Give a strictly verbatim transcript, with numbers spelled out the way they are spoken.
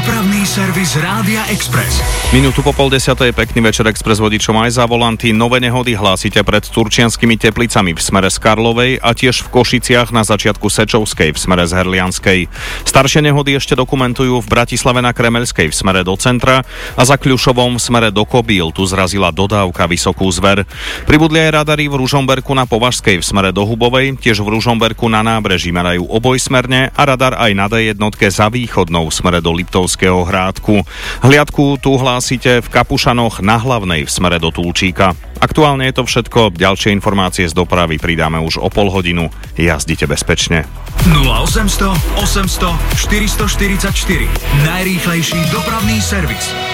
Dopravný servis Rádia Express. Minútu po pol desiatej, pekný večer Express vodičom aj za volanty. Nové nehody hlásite pred Turčianskými Teplicami v smere z Karlovej a tiež v Košiciach na začiatku Sečovskej v smere z Herlianskej. Staršie nehody ešte dokumentujú v Bratislave na Kremeľskej v smere do centra a za Kľušovom v smere do Kobíl. Tu zrazila dodávka Vysokú Zver. Pribudli aj radary v Ružomberku na Považskej v smere do Hubovej, tiež v Ružomberku na nábreží merajú obojsmerne a radar aj na dé jednotke za východnou v smere do Liptovského Hrádku. Hliadku tu hlásite v Kapušanoch na Hlavnej v smere do Tulčíka. Aktuálne je to všetko, ďalšie informácie z dopravy pridáme už o pol hodinu. Jazdite bezpečne. nula osemsto osemsto štyristoštyridsaťštyri. Najrýchlejší dopravný servis.